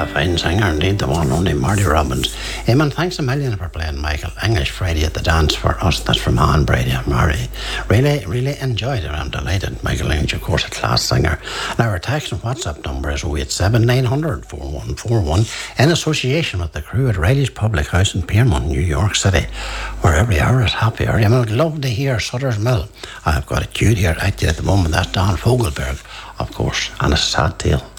A fine singer indeed, the one and only Marty Robbins. Eamon, thanks a million for playing Michael English Friday at the Dance for us. That's from Anne Brady. Marty really enjoyed it. I'm delighted. Michael English, of course, a class singer. Now our text and WhatsApp number is 087 900 4141 in association with the crew at Riley's Public House in Piermont, New York City, where every hour is happy hour. I'd love to hear Sutter's Mill. I've got a cue here acting at the moment. That's Don Fogelberg, of course, and a sad tale.